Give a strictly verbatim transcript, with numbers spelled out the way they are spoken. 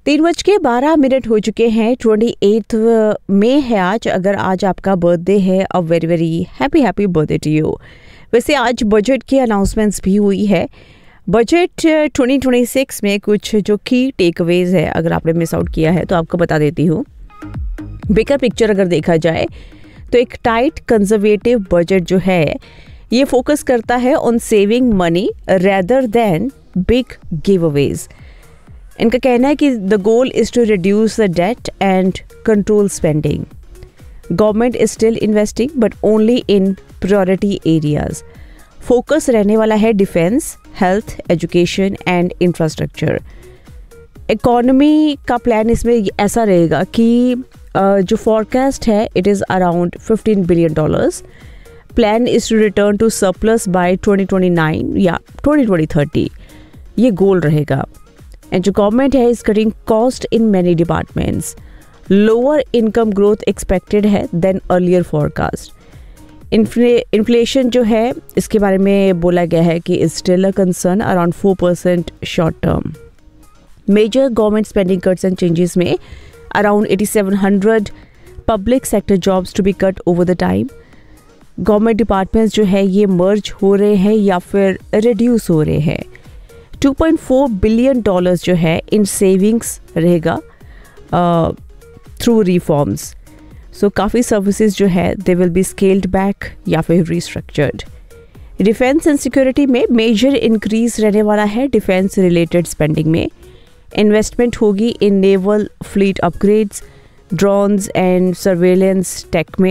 तीन बज के बारह मिनट हो चुके हैं। ट्वेंटी एट्थ मई है आज। अगर आज आपका बर्थडे है, a very very happy happy birthday to you. वैसे आज बजट की अनाउंसमेंट्स भी हुई है। बजट ट्वेंटी ट्वेंटी सिक्स में कुछ जो की टेकअवेज है, अगर आपने मिस आउट किया है तो आपको बता देती हूँ। बिगर पिक्चर अगर देखा जाए तो एक टाइट कंजर्वेटिव बजट जो है ये फोकस करता है on saving money rather than big giveaways. इनका कहना है कि the goal is to reduce the date and control spending. Government is still investing but only in priority areas. Focus रहने वाला है defence, health, education and infrastructure. Economy का plan इसमें ऐसा रहेगा कि uh, जो फॉरकास्ट है it is around fifteen billion dollars. Plan is to return to surplus by twenty twenty nine या ट्वेंटी थर्टी, ये गोल रहेगा। एंड जो गवर्नमेंट है is cutting cost in many departments. Lower income growth expected है then earlier forecast. Inflation जो है इसके बारे में बोला गया है कि is still a concern around four percent short term. Major government spending cuts and changes में around eighty seven hundred public sector jobs to be cut over the time. Government departments जो है ये मर्ज हो रहे हैं या फिर रिड्यूस हो रहे हैं। Two point four billion dollars जो है इन सेविंग्स रहेगा थ्रू रिफॉर्म्स। सो काफ़ी सर्विसेज जो है they will be scaled back या फिर रिस्ट्रक्चर्ड। डिफेंस एंड सिक्योरिटी में मेजर इंक्रीज रहने वाला है। डिफेंस रिलेटेड स्पेंडिंग में इन्वेस्टमेंट होगी इन naval fleet upgrades, drones and surveillance take में।